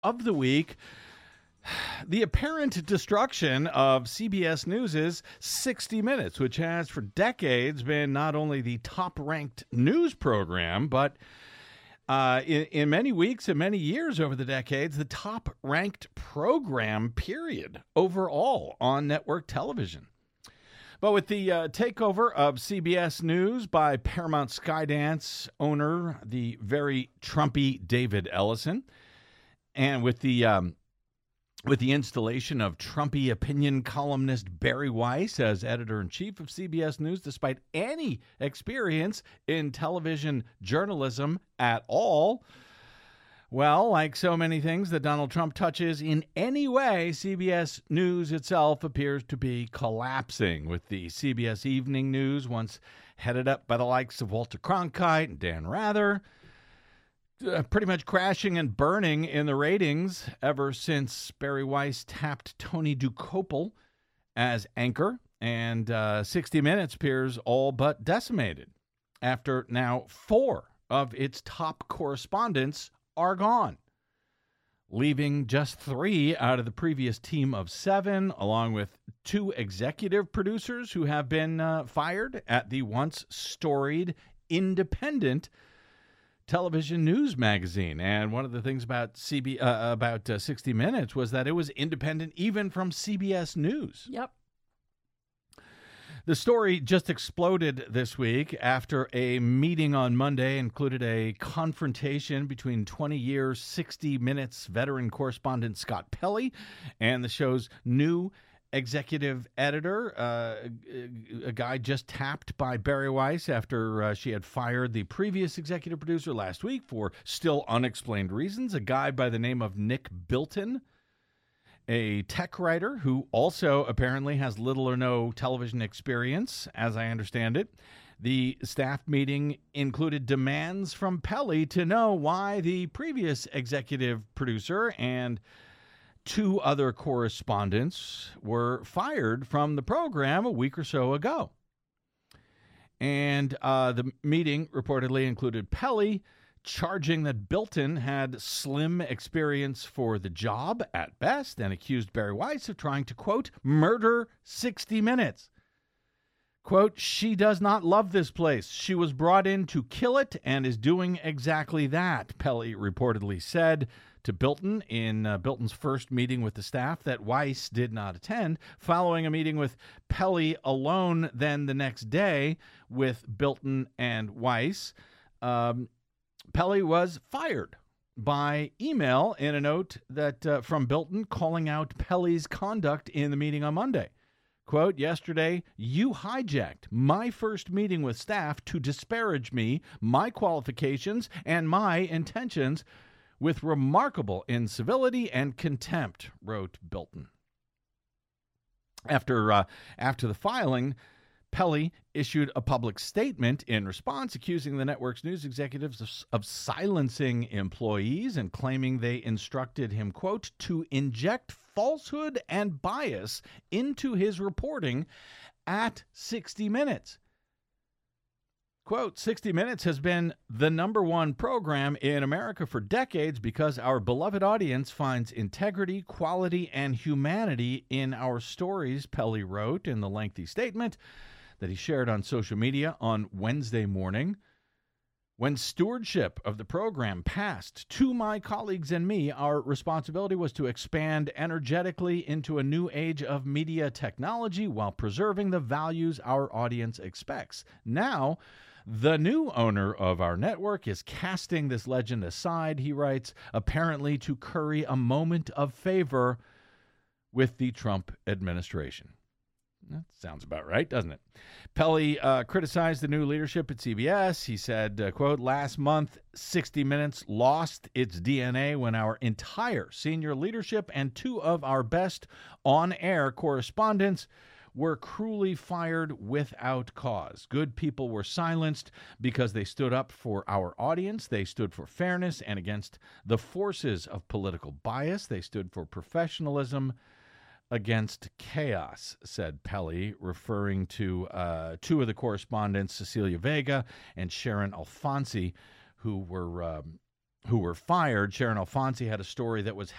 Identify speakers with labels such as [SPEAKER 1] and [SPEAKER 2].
[SPEAKER 1] of the week. The apparent destruction of CBS News' 60 Minutes, which has for decades been not only the top-ranked news program, but in many weeks and many years over the decades, the top-ranked program, period, overall on network television. But with the takeover of CBS News by Paramount Skydance owner, the very Trumpy David Ellison, and with the installation of Trumpy opinion columnist Barry Weiss as editor-in-chief of CBS News, despite any experience in television journalism at all, well, like so many things that Donald Trump touches in any way, CBS News itself appears to be collapsing, with the CBS Evening News, once headed up by the likes of Walter Cronkite and Dan Rather, pretty much crashing and burning in the ratings ever since Barry Weiss tapped Tony Dokoupil as anchor, and 60 Minutes appears all but decimated after now 4 of its top correspondents are gone, leaving just 3 out of the previous team of 7, along with 2 executive producers who have been fired at the once storied independent television news magazine. And one of the things about 60 Minutes was that it was independent even from CBS News.
[SPEAKER 2] Yep.
[SPEAKER 1] The story just exploded this week after a meeting on Monday included a confrontation between 20-year 60 Minutes veteran correspondent Scott Pelley and the show's new executive editor, a guy just tapped by Barry Weiss after she had fired the previous executive producer last week for still unexplained reasons, a guy by the name of Nick Bilton, a tech writer who also apparently has little or no television experience, as I understand it. The staff meeting included demands from Pelley to know why the previous executive producer and 2 other correspondents were fired from the program a week or so ago. And the meeting reportedly included Pelley charging that Bilton had slim experience for the job at best and accused Barry Weiss of trying to, quote, murder 60 Minutes. Quote, she does not love this place. She was brought in to kill it and is doing exactly that, Pelley reportedly said to Bilton in Bilton's first meeting with the staff that Weiss did not attend, following a meeting with Pelley alone then the next day with Bilton and Weiss. Pelley was fired by email in a note that from Bilton calling out Pelley's conduct in the meeting on Monday. Quote, yesterday, you hijacked my first meeting with staff to disparage me, my qualifications, and my intentions with remarkable incivility and contempt, wrote Bilton. After the filing, Pelley issued a public statement in response, accusing the network's news executives of silencing employees and claiming they instructed him, quote, to inject falsehood and bias into his reporting at 60 Minutes. Quote, 60 Minutes has been the #1 program in America for decades because our beloved audience finds integrity, quality, and humanity in our stories, Pelley wrote in the lengthy statement that he shared on social media on Wednesday morning. When stewardship of the program passed to my colleagues and me, our responsibility was to expand energetically into a new age of media technology while preserving the values our audience expects. Now, the new owner of our network is casting this legend aside, he writes, apparently to curry a moment of favor with the Trump administration. That sounds about right, doesn't it? Pelley criticized the new leadership at CBS. He said, quote, last month, 60 Minutes lost its DNA when our entire senior leadership and 2 of our best on-air correspondents were cruelly fired without cause. Good people were silenced because they stood up for our audience. They stood for fairness and against the forces of political bias. They stood for professionalism against chaos, said Pelley, referring to 2 of the correspondents, Cecilia Vega and Sharon Alfonsi, who were who were fired. Sharon Alfonsi had a story that was